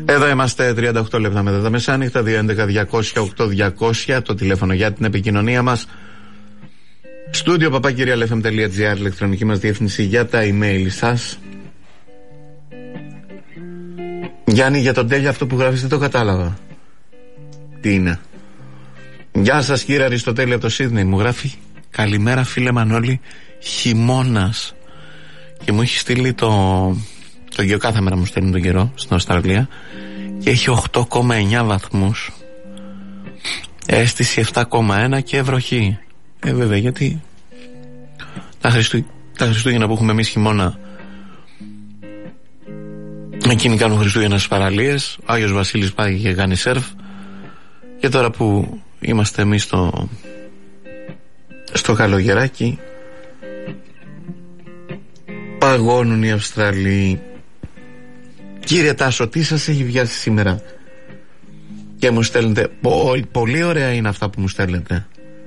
Εδώ είμαστε 38 λεπτά μετά τα μεσάνυχτα, 211-200-8200, το τηλέφωνο για την επικοινωνία μας. Στούντιο papakirialfm.gr, ηλεκτρονική μας διεύθυνση για τα email σας. Γιάννη, για τον τέλειο αυτό που γράφεις δεν το κατάλαβα. Τι είναι? Γεια σας κύριε Αριστοτέλη από το Σίδνεϊ. Μου γράφει: καλημέρα φίλε Μανώλη, χειμώνας. Και μου έχει στείλει το γεωκάθαμερα, μου στέλνει τον καιρό στην Αυστραλία και έχει 8,9 βαθμούς, αίσθηση 7,1 και βροχή. Βέβαια, γιατί τα Χριστούγεννα που έχουμε εμείς χειμώνα, εκείνοι κάνουν Χριστούγεννα στις παραλίες, ο Άγιος Βασίλης πάει και κάνει σερφ, και τώρα που είμαστε εμείς στο καλογεράκι, παγώνουν οι Αυστραλοί. Κύριε Τάσο, τι σας έχει βιάσει σήμερα? Και μου στέλνετε, πολύ ωραία είναι αυτά που μου στέλνετε.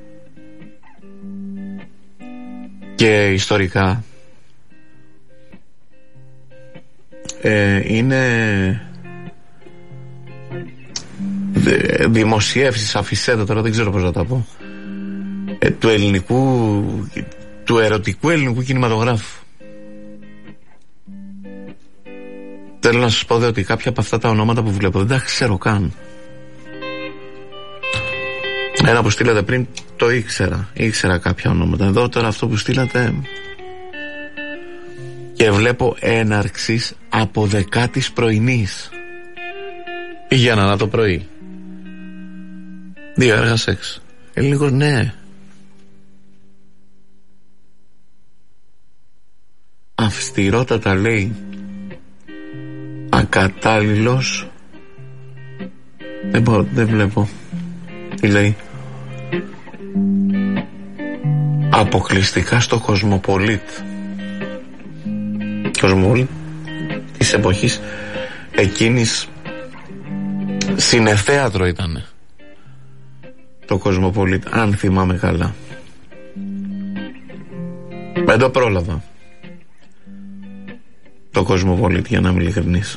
Και ιστορικά είναι δημοσιεύσεις, αφισέτα, τώρα δεν ξέρω πώς να τα πω, του ερωτικού ελληνικού κινηματογράφου. Θέλω να σας πω ότι κάποια από αυτά τα ονόματα που βλέπω δεν τα ξέρω καν. Ένα που στείλατε πριν το ήξερα κάποια ονόματα. Εδώ τώρα αυτό που στείλατε, και βλέπω έναρξης από 10ης πρωινής. Για να το πρωί. 2 έργα σεξ. Λίγο ναι. Αυστηρότατα λέει. Ακατάλληλος. Δεν βλέπω. Τι λέει? Αποκλειστικά στο Κοσμοπολίτ. Κοσμοπολίτ της εποχής εκείνης. Συνεθέατρο ήτανε το Κοσμοπολίτ, αν θυμάμαι καλά. Δεν το πρόλαβα το Κοσμοπολίτ, για να είμαι ειλικρινής.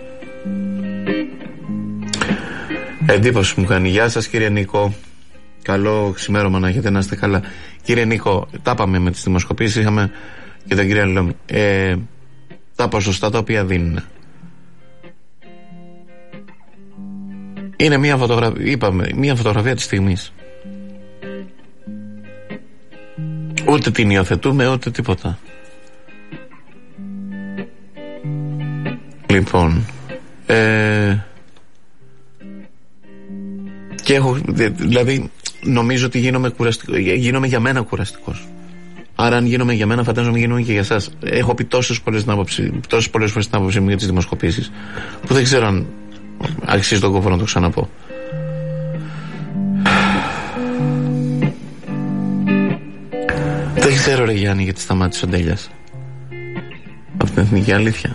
Εντύπωση μου κάνει. Γεια σας κύριε Νίκο. Καλό ξημέρωμα να έχετε, να είστε καλά. Κύριε Νίκο, τα πάμε με τις δημοσκοπήσεις, είχαμε και τον κύριο Λόμη. Τα ποσοστά τα οποία δίνουν είναι μια φωτογραφία, είπαμε, μια φωτογραφία της στιγμής. Ούτε την υιοθετούμε, ούτε τίποτα. Λοιπόν, και έχω, δηλαδή νομίζω ότι γίνομαι για μένα κουραστικός. Άρα αν γίνομαι για μένα, φαντάζομαι γίνομαι και για εσάς. Έχω πει τόσες πολλές φορές την άποψή μου για τις δημοσκοπήσεις, που δεν ξέρω αν αξίζει τον κόπο να το ξαναπώ. Δεν ξέρω ρε Γιάννη, γιατί σταμάτησε ο Ντέλιας από την Εθνική, αλήθεια.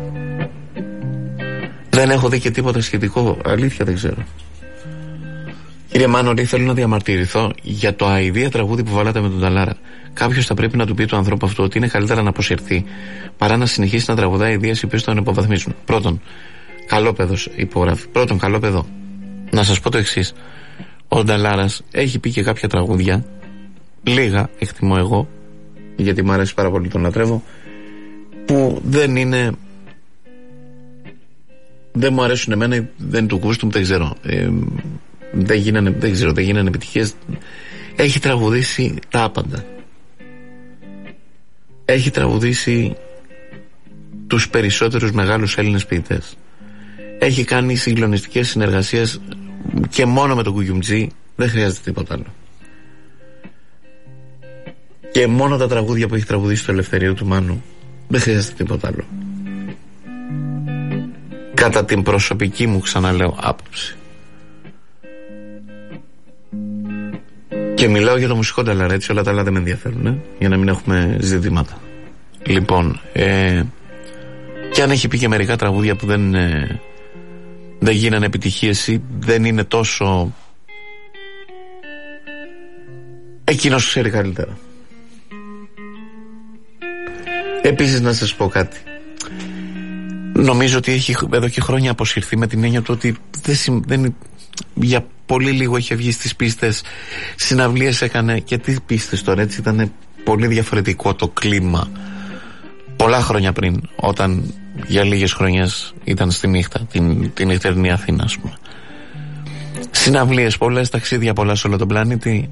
Δεν έχω δει και τίποτα σχετικό, αλήθεια δεν ξέρω. Κύριε Μάνολη, θέλω να διαμαρτυρηθώ για το αηδία τραγούδι που βάλατε με τον Ταλάρα. Κάποιος θα πρέπει να του πει του ανθρώπου αυτό ότι είναι καλύτερα να αποσυρθεί παρά να συνεχίσει να τραγουδάει αηδίες οι οποίες τον υποβαθμίζουν. Πρώτον, καλό παιδός υπογράφει. Πρώτον, καλό παιδό. Να σας πω το εξής. Ο Νταλάρας έχει πει και κάποια τραγούδια, λίγα εκτιμώ εγώ, γιατί μου αρέσει πάρα πολύ, τον λατρεύω, που δεν είναι. Δεν μου αρέσουν εμένα, δεν του γούστου μου, δεν ξέρω. Δεν γίνανε επιτυχίες. Έχει τραγουδήσει τα άπαντα. Έχει τραγουδήσει τους περισσότερους μεγάλους Έλληνες ποιητές. Έχει κάνει συγκλονιστικές συνεργασίες και μόνο με τον Κουγιουμτζή, δεν χρειάζεται τίποτα άλλο. Και μόνο τα τραγούδια που έχει τραγουδήσει στο Ελευθερίου του Μάνου, δεν χρειάζεται τίποτα άλλο. Κατά την προσωπική μου, ξαναλέω, άποψη. Και μιλάω για το μουσικό Νταλάρα, έτσι, όλα τα άλλα δεν με ενδιαφέρουν, για να μην έχουμε ζητήματα. Λοιπόν, και αν έχει πει και μερικά τραγούδια που δεν γίνανε επιτυχίες ή δεν είναι τόσο, εκείνος ξέρει καλύτερα. Επίσης να σας πω κάτι. νομίζω ότι έχει εδώ και χρόνια αποσυρθεί, με την έννοια του ότι για πολύ λίγο είχε βγει στις πίστες, συναυλίες έκανε. Και τι πίστες τώρα, έτσι ήταν πολύ διαφορετικό το κλίμα πολλά χρόνια πριν, όταν για λίγες χρονιές ήταν στη νύχτα, την νυχτερινή Αθήνα, ας πούμε. Συναυλίες πολλές, ταξίδια πολλά σε όλο τον πλανήτη.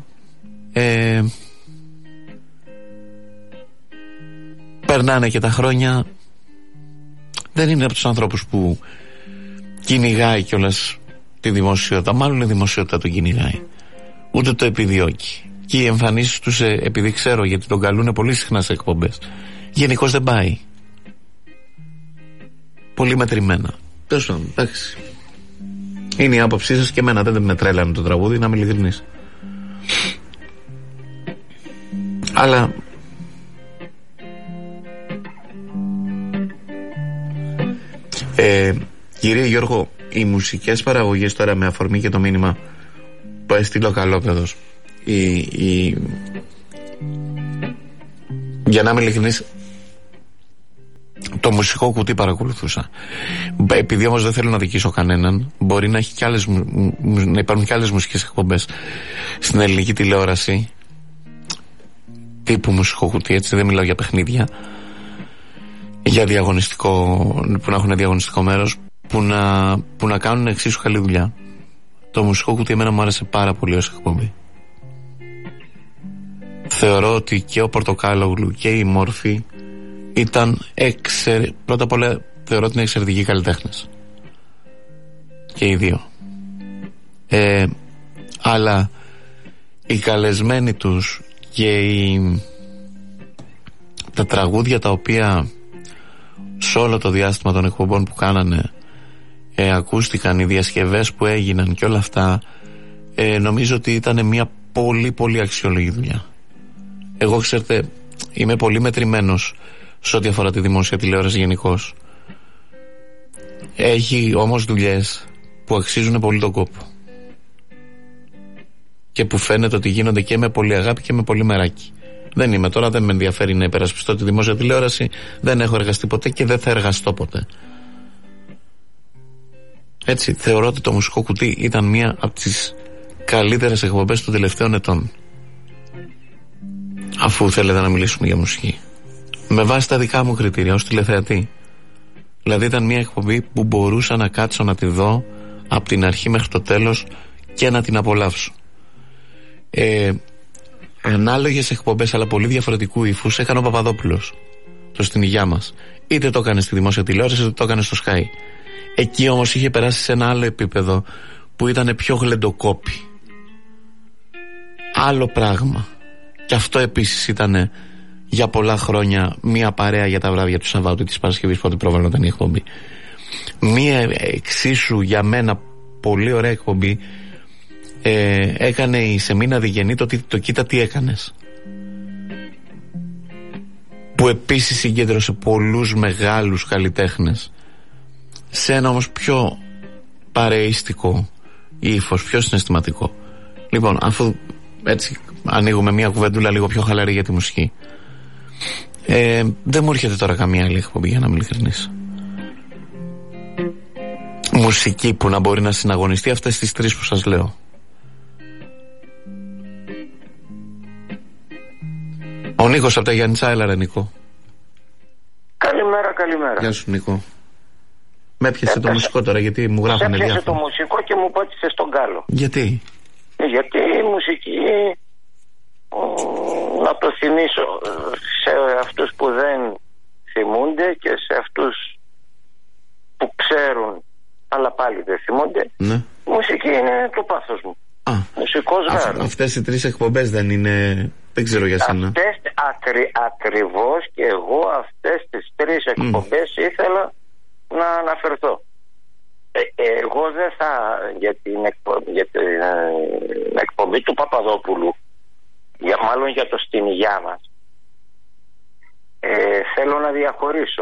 Περνάνε και τα χρόνια. Δεν είναι από τους ανθρώπους που κυνηγάει κιόλας τη δημοσιότητα. Μάλλον η δημοσιότητα τον κυνηγάει, ούτε το επιδιώκει. Και οι εμφανίσεις τους, επειδή ξέρω, γιατί τον καλούνε πολύ συχνά σε εκπομπές, γενικώς δεν πάει. Πολύ μετρημένα. Τέλος πάντων, εντάξει. Είναι η άποψή σας και εμένα δεν με τρέλανε το τραγούδι, να είμαι ειλικρινής. Αλλά κύριε Γιώργο, οι μουσικές παραγωγές τώρα, με αφορμή και το μήνυμα που έστειλε ο Καλόπεδος, για να είμαι ειλικρινής, το μουσικό κουτί παρακολουθούσα. Επειδή όμως δεν θέλω να δικήσω κανέναν, μπορεί να, να υπάρχουν και άλλες μουσικές εκπομπές στην ελληνική τηλεόραση τύπου μουσικό κουτί, έτσι, δεν μιλάω για παιχνίδια, για διαγωνιστικό, που να έχουν διαγωνιστικό μέρος, που να κάνουν εξίσου καλή δουλειά. Το μουσικό κουτί εμένα μου άρεσε πάρα πολύ ως εκπομπή. Θεωρώ ότι και ο Πορτοκάλογλου και η Μόρφη ήταν πρώτα απ' όλα θεωρώ ότι είναι εξαιρετικοί καλλιτέχνες και οι δύο, αλλά οι καλεσμένοι τους και τα τραγούδια τα οποία σε όλο το διάστημα των εκπομπών που κάνανε ακούστηκαν, οι διασκευές που έγιναν και όλα αυτά, νομίζω ότι ήταν μια πολύ πολύ αξιόλογη δουλειά. Εγώ, ξέρετε, είμαι πολύ μετρημένος σε ό,τι αφορά τη δημόσια τηλεόραση γενικώς. Έχει όμως δουλειές που αξίζουν πολύ τον κόπο και που φαίνεται ότι γίνονται και με πολύ αγάπη και με πολύ μεράκι. Δεν είμαι τώρα, δεν με ενδιαφέρει να υπερασπιστώ τη δημόσια τηλεόραση, δεν έχω εργαστεί ποτέ και δεν θα εργαστώ ποτέ. Έτσι, θεωρώ ότι το μουσικό κουτί ήταν μία από τις καλύτερες εκπομπές των τελευταίων ετών, αφού θέλετε να μιλήσουμε για μουσική, με βάση τα δικά μου κριτήρια ως τηλεθεατή. Δηλαδή ήταν μια εκπομπή που μπορούσα να κάτσω να τη δω από την αρχή μέχρι το τέλος και να την απολαύσω. Ανάλογες εκπομπές, αλλά πολύ διαφορετικού ύφους, έκανε ο Παπαδόπουλος, το Στην Υγειά Μας. Είτε το έκανε στη δημόσια τηλεόραση, είτε το έκανε στο Sky. Εκεί όμως είχε περάσει σε ένα άλλο επίπεδο που ήταν πιο γλεντοκόπη, άλλο πράγμα. Και αυτό επίσης ήταν για πολλά χρόνια μία παρέα για τα βράδια του Σαββάτου ή της Παρασκευής, πότε προβλεπόταν η εκπομπή. Μία εξίσου για μένα πολύ ωραία εκπομπή έκανε η Σεμίνα Διγενή, το κοίτα τι έκανες, που επίσης συγκέντρωσε πολλούς μεγάλους καλλιτέχνες σε ένα όμως πιο παρεϊστικό ύφος, πιο συναισθηματικό. Λοιπόν, αφού έτσι ανοίγουμε μια κουβεντούλα λίγο πιο χαλαρή για τη μουσική, δεν μου έρχεται τώρα καμία άλλη εκπομπή, για να είμαι ειλικρινής, μουσική που να μπορεί να συναγωνιστεί αυτές τις τρεις που σας λέω. Ο Νίκος από τα Γιάννητσά, έλα ρε Νίκο. Καλημέρα, καλημέρα. Γεια σου Νίκο. Με έπιασε το μουσικό τώρα, γιατί μου γράφανε διάφορα. Έπιασε το μουσικό και μου πάτησε στον κάλο. Γιατί? Γιατί η μουσική, να το θυμίσω σε αυτούς που δεν θυμούνται και σε αυτούς που ξέρουν αλλά πάλι δεν θυμούνται, ναι. Η μουσική είναι το πάθος μου. Μουσικός γάρος. Αυτές οι τρεις εκπομπές δεν είναι, δεν ξέρω για σένα. Ακριβώς, και εγώ αυτές τις τρεις εκπομπές ήθελα να αναφερθώ. Εγώ δεν θα, για την εκπομπή του Παπαδόπουλου, μάλλον για το Στην Υγειά Μας, θέλω να διαχωρίσω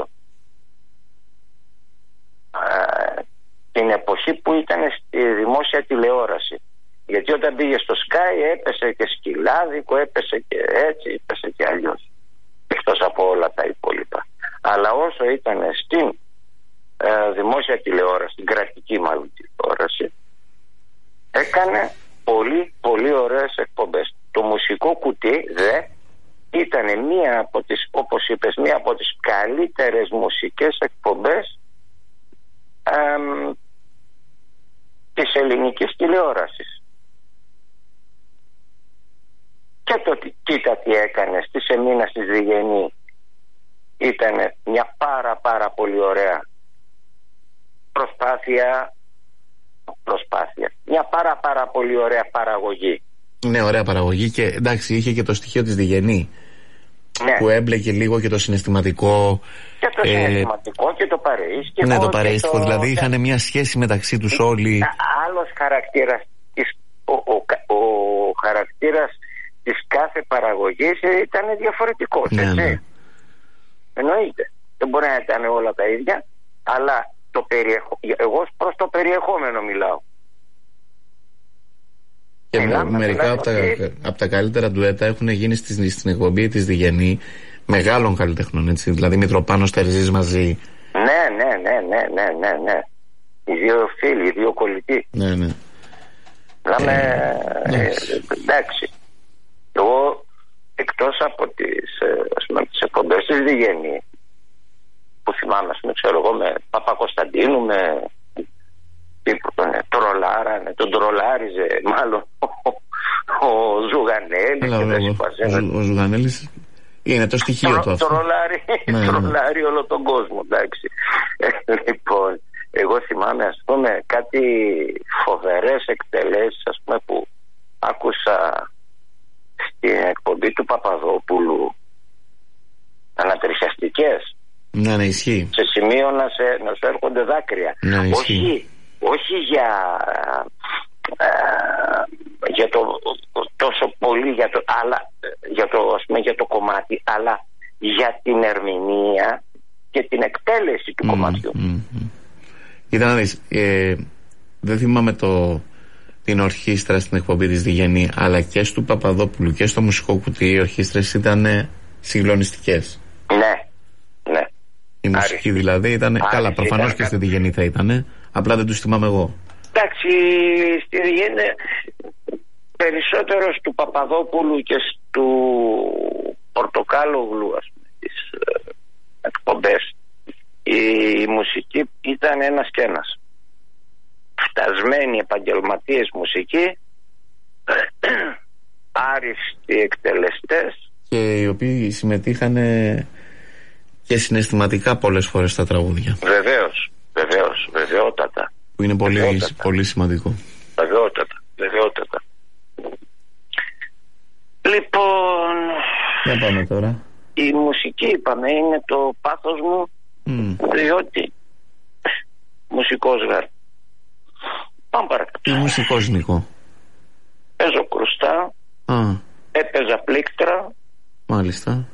την εποχή που ήταν στη δημόσια τηλεόραση, γιατί όταν πήγε στο Sky έπεσε και σκυλάδικο, έπεσε και έτσι, έπεσε και αλλιώς, εκτός από όλα τα υπόλοιπα. Αλλά όσο ήταν στην δημόσια τηλεόραση, την κρατική μάλλον τηλεόραση, έκανε πολύ πολύ ωραίες εκπομπές. Το μουσικό κουτί ήταν μία από τις, όπως είπες, μία από τις καλύτερες μουσικές εκπομπές της ελληνικής τηλεόρασης. Και το κοίτα τι έκανε στη Σεμίνα στη Διγενή ήταν μια πάρα πολύ ωραία προσπάθεια. Μια πάρα πολύ ωραία παραγωγή. Ναι, ωραία παραγωγή και εντάξει είχε και το στοιχείο της Διγενή, ναι, που έμπλεκε λίγο και το συναισθηματικό. Και το συναισθηματικό και το παρεΐστικο. Ναι, το παρεΐστικο, δηλαδή είχαν μια σχέση μεταξύ τους όλοι. Άλλος χαρακτήρας, ο χαρακτήρας της κάθε παραγωγής ήταν διαφορετικός, ναι, έτσι. Ναι. Εννοείται. Δεν μπορεί να ήταν όλα τα ίδια, αλλά εγώ προς το περιεχόμενο μιλάω. Και μερικά από τα καλύτερα ντουέτα έχουν γίνει στην εκπομπή της Διγενή μεγάλων καλλιτεχνών, έτσι. Δηλαδή Μητροπάνος Τερζής μαζί. Ναι. Οι δύο φίλοι, οι δύο κολλητοί. Ναι. Εντάξει. Εγώ εκτός από τις εκπομπές της Διγενή που θυμάμαι, ξέρω εγώ, με Παπακοσταντίνου, με τύπου τον τρολάριζε μάλλον ο Ζουγανέλης. Ο Ζουγανέλης είναι το στοιχείο του αυτό. Τρολάρει όλο τον κόσμο, εντάξει. Λοιπόν, εγώ θυμάμαι, ας πούμε, κάτι φοβερές εκτελέσεις, ας πούμε, που άκουσα στην εκπομπή του Παπαδόπουλου, ανατριχιαστικές. Ναι, ισχύει. Σε σημείο να σου έρχονται δάκρυα. Ναι, όχι για το τόσο πολύ αλλά για το κομμάτι, αλλά για την ερμηνεία και την εκτέλεση του κομματιού. Κοίτα να δεις, δεν θυμάμαι την ορχήστρα στην εκπομπή της Διγενή, αλλά και στο Παπαδόπουλου και στο μουσικό κουτί οι ορχήστρες ήταν συγκλονιστικές. Ναι. Η μουσική δηλαδή ήταν. Καλά, προφανώς και στη Διγενή θα ήταν. Απλά δεν τους θυμάμαι εγώ. Εντάξει, στη Διγενή περισσότερο του Παπαδόπουλου και του Πορτοκάλογλου, ας πούμε, τις εκπομπές. Η μουσική ήταν ένας και ένας. Φτασμένοι επαγγελματίες μουσικοί, άριστοι εκτελεστές. Και οι οποίοι συμμετείχαν και συναισθηματικά πολλές φορές στα τραγούδια. Βεβαιότατα. Που είναι πολύ σημαντικό. Βεβαιότατα. Λοιπόν, για πάμε τώρα. Η μουσική, είπαμε, είναι το πάθος μου, διότι μουσικός γάρ. Πάμε παρακάτω. Τι μουσικός, Νικό? Παίζω κρουστά. Έπαιζα πλήκτρα. Μάλιστα.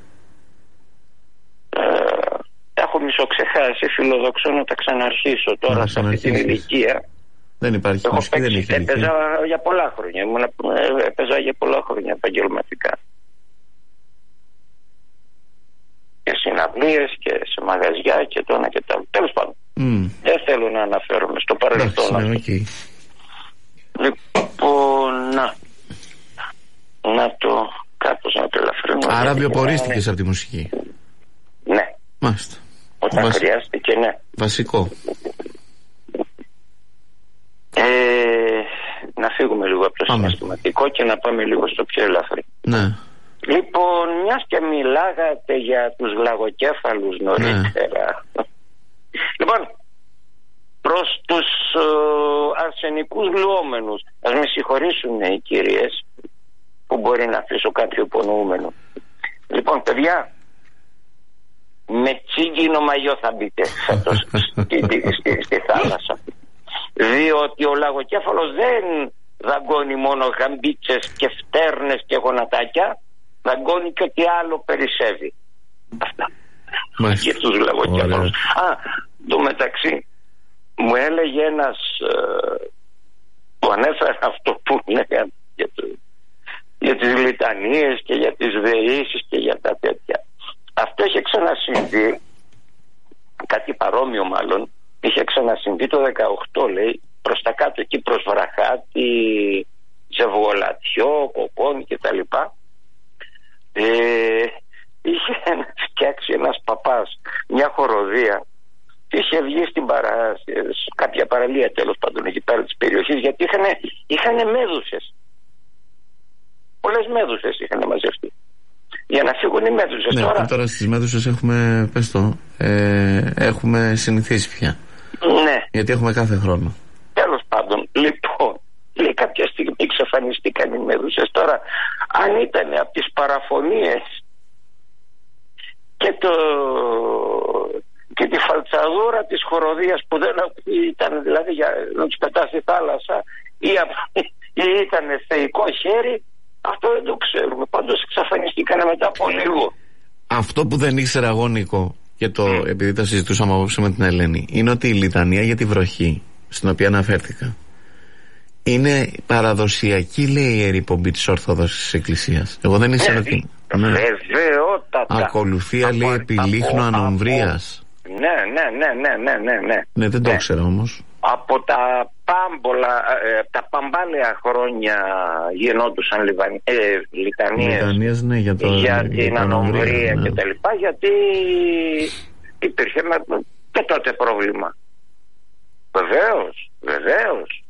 Έχω μισοξεχάσει, φιλοδοξώ να τα ξαναρχίσω τώρα σε αυτή την ηλικία. Δεν υπάρχει μουσική, δεν έχει ηλικία. Έπαιζα για πολλά χρόνια. Έπαιζα για πολλά χρόνια επαγγελματικά. Και συναυλίες και σε μαγαζιά και το ένα και το άλλο. Τέλος πάντων. Δεν θέλω να αναφέρομαι στο παρελθόν. Λοιπόν, να το κάπως να το ελαφρύνω. Άρα βιοπορίστηκες από τη μουσική. Ναι. Μάλιστα. Όταν χρειάστηκε, ναι. Βασικό. Να φύγουμε λίγο από το συναισθηματικό και να πάμε λίγο στο πιο ελαφρύ. Ναι. Λοιπόν, μιας και μιλάγατε για τους λαγοκέφαλους νωρίτερα. Ναι. Λοιπόν, προς τους αρσενικούς λουόμενους, ας με συγχωρήσουν οι κυρίες που μπορεί να αφήσω κάποιο υπονοούμενο. Λοιπόν, παιδιά, με τσίγκινο μαγιό θα μπείτε στη θάλασσα, διότι ο λαγοκέφαλος δεν δαγκώνει μόνο γαμπίτσες και φτέρνες και γονατάκια, δαγκώνει και ό,τι άλλο περισσεύει. Αυτά για τους λαγοκέφαλους. Το μεταξύ μου έλεγε ένας που ανέφερε αυτό που λέγανε για τις λιτανίες και για τις δεήσεις και για τα τέτοια. Αυτό είχε ξανασυμβεί, κάτι παρόμοιο μάλλον είχε ξανασυμβεί να συμβεί το 18, λέει, προς τα κάτω εκεί προς Βραχάτη, Ζευγολατιό, Κοκόνη κτλ. Είχε φτιάξει ένας παπάς μια χοροδία. Είχε βγει στην κάποια παραλία, τέλος πάντων, εκεί πέρα της περιοχής, γιατί είχαν μέδουσες. Πολλές μέδουσες είχαν μαζευτεί. Για να φύγουν οι μέδουσες. Ναι, τώρα στις μέδουσες έχουμε, πες το, έχουμε συνηθίσει πια. Ναι. Γιατί έχουμε κάθε χρόνο. Τέλος πάντων, λοιπόν, λέει κάποια στιγμή εξαφανιστήκαν οι μέδουσες. Τώρα, αν ήταν από τις παραφωνίες και τη φαλτσαδούρα της χοροδίας που δεν ήταν, δηλαδή για να τους πετάσει στη θάλασσα, ή ήταν θεϊκό χέρι, αυτό δεν το ξέρουμε. Πάντως εξαφανιστήκανε μετά από λίγο. Αυτό που δεν ήξερα εγώ, Νίκο, και επειδή τα συζητούσαμε απόψε με την Ελένη, είναι ότι η λιτανία για τη βροχή, στην οποία αναφέρθηκα, είναι παραδοσιακή, λέει, η ιεροπομπή της Ορθόδοξης Εκκλησίας. Εγώ δεν ήξερα ότι... Βεβαιότατα. Ακολουθία, λέει, επιλίχνου ανομβρίας. Ναι. Ναι, δεν το ήξερα όμως. Από τα τα παμπάλαια χρόνια γινόντουσαν λιτανίες, ναι, για την ανομβρία και τα λοιπά, γιατί υπήρχε και τότε πρόβλημα. Βεβαίως.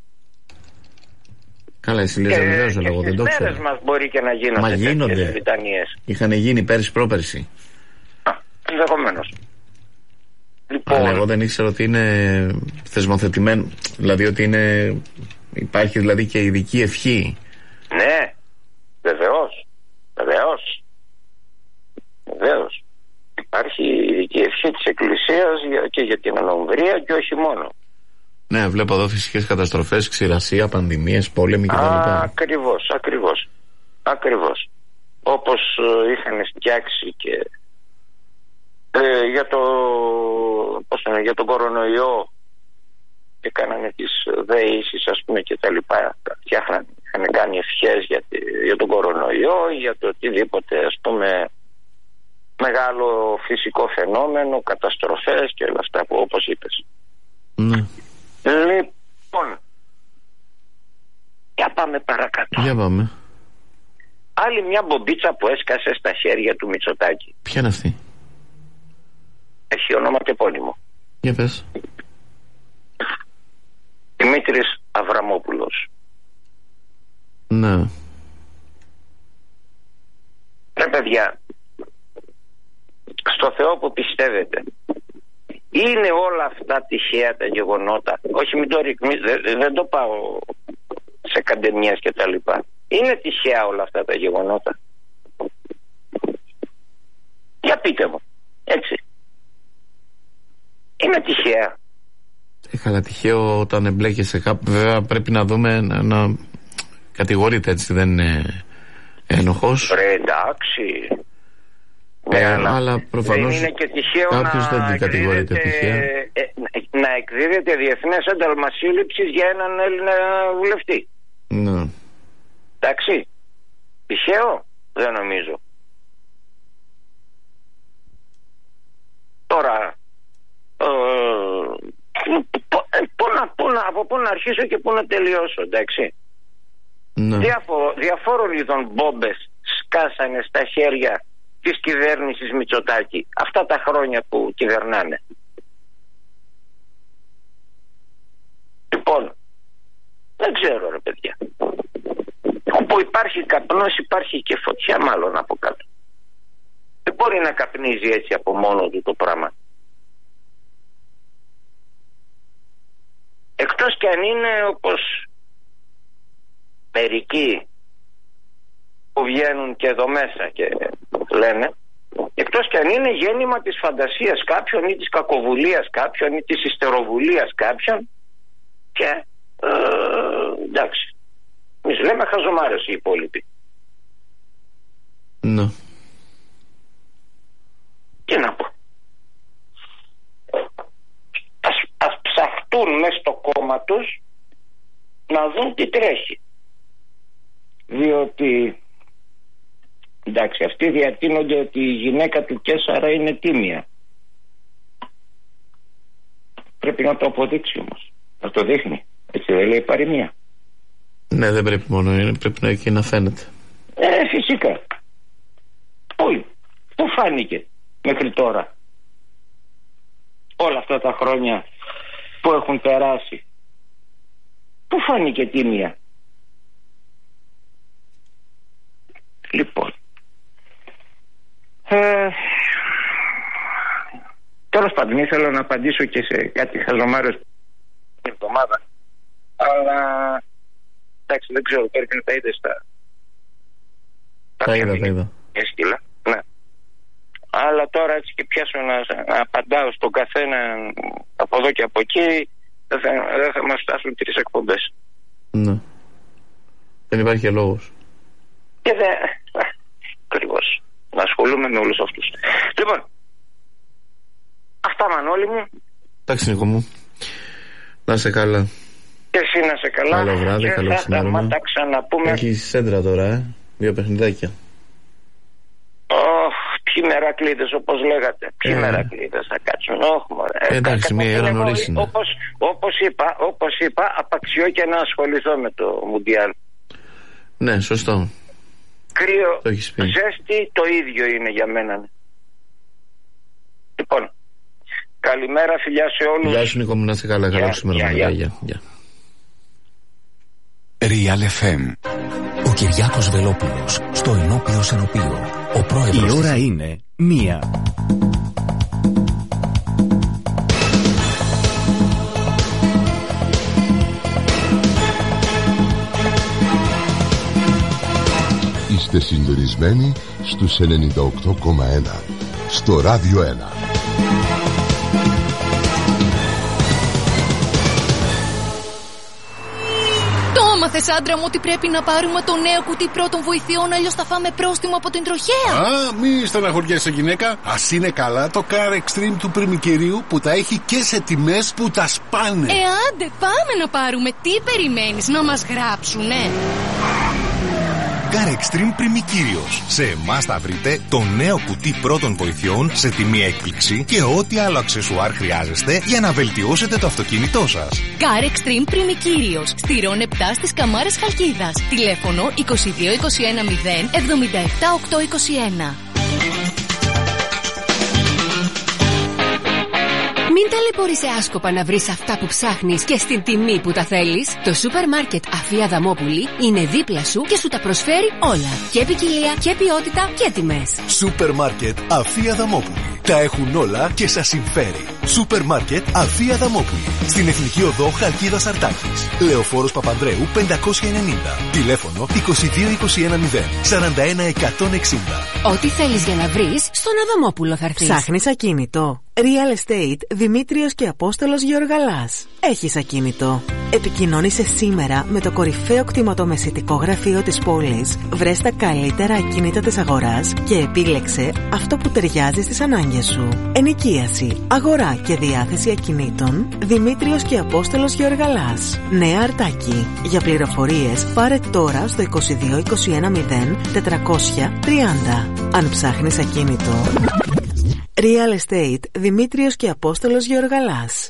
Καλά, εσύ λες βεβαίως, αλλά εγώ δεν το ξέρω. Στις μέρες μας μπορεί και να γίνονται τέτοιες λιτανίες. Είχαν γίνει πέρυσι πρόπερσι. Ενδεχομένως. Λοιπόν, αλλά εγώ δεν ήξερα ότι είναι θεσμοθετημένο, δηλαδή ότι υπάρχει δηλαδή και ειδική ευχή. Ναι, βεβαίως. Υπάρχει ειδική ευχή της Εκκλησίας και για την ανομβρία και όχι μόνο. Ναι, βλέπω εδώ φυσικές καταστροφές, ξηρασία, πανδημίες, πόλεμοι κτλ. Ακριβώς. Όπως είχαν φτιάξει και για τον κορονοϊό και κάνανε τις δεήσεις, ας πούμε, και τα λοιπά. Είχαν κάνει ευχές για τον κορονοϊό, για το οτιδήποτε, ας πούμε, μεγάλο φυσικό φαινόμενο, καταστροφές και όλα αυτά που, όπως είπες. Ναι. Λοιπόν, για πάμε παρακάτω. Για πάμε. Άλλη μια μπομπίτσα που έσκασε στα χέρια του Μητσοτάκη. Ποια είναι αυτή? Έχει όνομα και επώνυμο. Για πες. Δημήτρης Αβραμόπουλος. Ναι. Ρε παιδιά, στο Θεό που πιστεύετε, είναι όλα αυτά τυχαία τα γεγονότα? Όχι, μην το δεν το πάω σε καντεμιές και τα λοιπά. Είναι τυχαία όλα αυτά τα γεγονότα? Για πείτε μου, έτσι. Είναι τυχαία? Καλά, τυχαίο όταν εμπλέκεσαι κάπου. Βέβαια πρέπει να δούμε να κατηγορείται, έτσι, δεν είναι ένοχος. Εντάξει. Αλλά προφανώς δεν είναι και τυχαίο κάποιος δεν κατηγορείται τυχαία. Να εκδίδεται διεθνές ένταλμα σύλληψης για έναν Έλληνα βουλευτή. Ναι. Εντάξει. Τυχαίο? Δεν νομίζω. Τώρα από πού να αρχίσω και πού να τελειώσω, εντάξει. Ναι. Διαφόρων ειδών μπόμπες σκάσανε στα χέρια της κυβέρνησης Μητσοτάκη αυτά τα χρόνια που κυβερνάνε. Λοιπόν, δεν ξέρω, ρε παιδιά. Όπου υπάρχει καπνός υπάρχει και φωτιά, μάλλον, από κάτω. Δεν μπορεί να καπνίζει έτσι από μόνο του το πράγμα. Εκτός κι αν είναι όπως μερικοί που βγαίνουν και εδώ μέσα και λένε, εκτός κι αν είναι γέννημα της φαντασίας κάποιον ή της κακοβουλίας κάποιον ή της ιστεροβουλίας κάποιον, και εντάξει, εμείς λέμε χαζομάρες οι υπόλοιποι. Ναι. Τι να πω? Ας ψαχτούν μέσα στο κόμμα τους να δουν τι τρέχει. Διότι, εντάξει, αυτοί διατείνονται ότι η γυναίκα του Κέσσαρα είναι τίμια. πρέπει να το αποδείξει όμως. Να το δείχνει. Έτσι δεν λέει η παροιμία? Ναι, δεν πρέπει μόνο, πρέπει να εκεί να φαίνεται. Φυσικά. Πού φάνηκε μέχρι τώρα, όλα αυτά τα χρόνια που έχουν περάσει? Πού φάνηκε τίμια? Λοιπόν, τέλος πάντων, ήθελα να απαντήσω και σε κάτι χαζομάρες την εβδομάδα, αλλά εντάξει, δεν ξέρω, πρέπει να τα είδε στα... Τα είδα. Έστειλα, ναι. Αλλά τώρα έτσι και πιάσω να απαντάω στον καθένα από εδώ και από εκεί, δεν θα μας φτάσουν 3 εκπομπές. Ναι. Δεν υπάρχει και λόγος. Και δεν... Ακριβώς. Να ασχολούμαι με όλους αυτούς. Λοιπόν, αυτά, Μανώλη μου. Εντάξει, Νίκο μου. Να είσαι καλά. Και εσύ να είσαι καλά. Καλό βράδυ, καλό ξημέρωμα. Τα ξαναπούμε. Έχεις σέντρα τώρα, 2 παιχνιδάκια. Ποιοι μερακλείδες, όπως λέγατε. Ποιοι μερακλείδες θα κάτσουν? Εντάξει, μία ώρα νωρίς είναι. Όπως είπα, απαξιώ και να ασχοληθώ με το Μουντιάλ. Ναι, σωστό. Κρύο, ζέστη, το ίδιο είναι για μένα. Λοιπόν, καλημέρα, φιλιά σε όλους. Γεια σου, Νίκο μου, να είσαι καλά. Καλό ξημέρωμα. Γεια. Real FM. Ο Κυριάκος Βελόπουλος στο ενώπιο Σενοπείο. Ο πρόεδρος. Η ώρα είναι 1. Είστε συντονισμένοι στους 98,1 στο Ράδιο 1. Μάθες, άντρα μου, ότι πρέπει να πάρουμε το νέο κουτί πρώτων βοηθειών, αλλιώς θα φάμε πρόστιμο από την τροχέα. Μη στεναχωριέσαι, γυναίκα. Ας είναι καλά το Car Extreme του Πριμικυρίου που τα έχει και σε τιμές που τα σπάνε. Άντε, πάμε να πάρουμε. Τι περιμένεις, να μας γράψουνε? Car Extreme Πριμικύριος. Σε εμάς θα βρείτε το νέο κουτί πρώτων βοηθειών σε τιμή έκπληξη και ό,τι άλλο αξεσουάρ χρειάζεστε για να βελτιώσετε το αυτοκίνητό σας. Car Extreme Πριμικύριος. Στη Ρον 7 στις Καμάρες Χαλκίδας. Τηλέφωνο 2221 0 77 821. Μην ταλαιπωρείσαι άσκοπα να βρεις αυτά που ψάχνεις και στην τιμή που τα θέλεις. Το σούπερ μάρκετ Αφία Δαμόπουλη είναι δίπλα σου και σου τα προσφέρει όλα. Και ποικιλία και ποιότητα και τιμές. Σούπερ μάρκετ Αφία Δαμόπουλη. Τα έχουν όλα και σας συμφέρει. Σούπερ μάρκετ Αφία Δαμόπουλη. Στην Εθνική Οδό Χαλκίδας Αρτάκης. Λεωφόρος Παπανδρέου 590. Τηλέφωνο 2221 0 41 160. Ό,τι θέλεις για να βρεις, στον Αδαμόπουλο θα έρθεις. Ψάχνεις ακίνητο? Real Estate Δημήτριος και Απόστολος Γεωργαλάς. Έχεις ακίνητο? Επικοινώνησε σήμερα με το κορυφαίο κτηματομεσητικό γραφείο της πόλης. Βρες τα καλύτερα ακίνητα της αγοράς και επίλεξε αυτό που ταιριάζει στις ανάγκες σου. Ενοικίαση, αγορά και διάθεση ακινήτων. Δημήτριος και Απόστολος Γεωργαλάς. Νέα Αρτάκη. Για πληροφορίες πάρε τώρα στο 2221 0 430. Αν ψάχνεις ακίνητο, Real Estate Δημήτριος και Απόστολος Γεωργαλάς.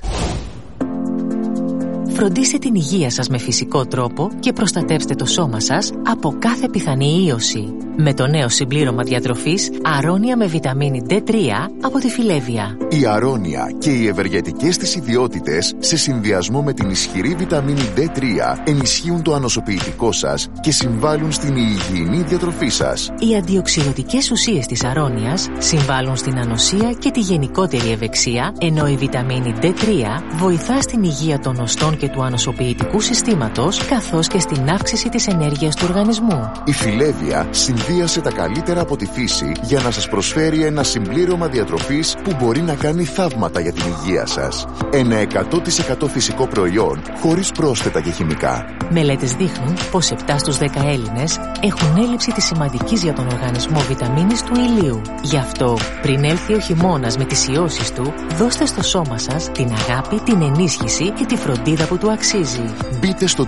Φροντίστε την υγεία σας με φυσικό τρόπο και προστατεύστε το σώμα σας από κάθε πιθανή ίωση. Με το νέο συμπλήρωμα διατροφής Αρώνια με βιταμίνη D3 από τη Φιλέβια. Η Αρώνια και οι ευεργετικές της ιδιότητες σε συνδυασμό με την ισχυρή βιταμίνη D3 ενισχύουν το ανοσοποιητικό σας και συμβάλλουν στην υγιεινή διατροφή σας. Οι αντιοξυδοτικές ουσίες της Αρώνιας συμβάλλουν στην ανοσία και τη γενικότερη ευεξία, ενώ η βιταμίνη D3 βοηθά στην υγεία των οστών και του ανοσοποιητικού συστήματος, καθώς και στην αύξηση της ενέργειας του οργανισμού. Η Φιλέβια συνδύασε τα καλύτερα από τη φύση για να σας προσφέρει ένα συμπλήρωμα διατροφής που μπορεί να κάνει θαύματα για την υγεία σας. Ένα 100% φυσικό προϊόν, χωρίς πρόσθετα και χημικά. Μελέτες δείχνουν πως 7 στους 10 Έλληνες έχουν έλλειψη της σημαντικής για τον οργανισμό βιταμίνης του ηλίου. Γι' αυτό, πριν έλθει ο χειμώνας με τις ιώσεις του, δώστε στο σώμα σας την αγάπη, την ενίσχυση και τη φροντίδα που του αξίζει. Μπείτε στο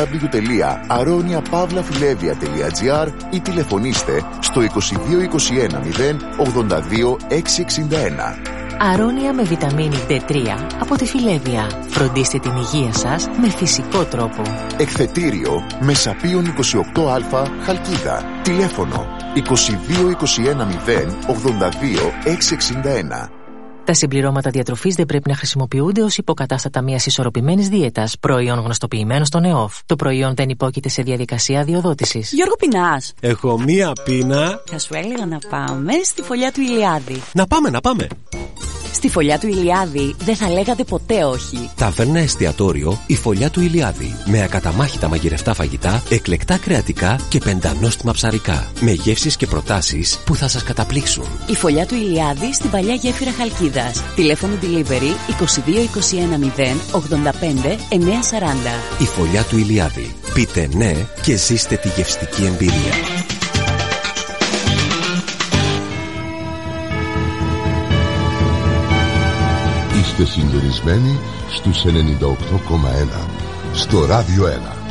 www.aroniapavlafilevia.gr ή τηλεφωνήστε στο 2221 0 82 661. Αρώνια με βιταμίνη D3 από τη Φιλέβια. Φροντίστε την υγεία σας με φυσικό τρόπο. Εκθετήριο Μεσαπίων 28α Χαλκίδα. Τηλέφωνο 2221 082 661. Τα συμπληρώματα διατροφής δεν πρέπει να χρησιμοποιούνται ως υποκατάστατα μιας ισορροπημένης δίαιτας, προϊόν γνωστοποιημένο στον ΕΟΦ. Το προϊόν δεν υπόκειται σε διαδικασία αδειοδότησης. Γιώργο, πεινάς? Έχω μία πείνα. Θα σου έλεγα να πάμε στη φωλιά του Ηλιάδη. Να πάμε. Στη φωλιά του Ηλιάδη δεν θα λέγατε ποτέ όχι. Ταβέρνα εστιατόριο η φωλιά του Ηλιάδη. Με ακαταμάχητα μαγειρευτά φαγητά, εκλεκτά κρεατικά και πεντανόστιμα ψαρικά. Με γεύσεις και προτάσεις που θα σας καταπλήξουν. Η φωλιά του Ηλιάδη στην παλιά γέφυρα Χαλκίδας. Τηλέφωνο delivery 2221 085 940. Η φωλιά του Ηλιάδη. Πείτε ναι και ζήστε τη γευστική εμπειρία. Είστε συντονισμένοι στους 98,1 στο Ράδιο 1.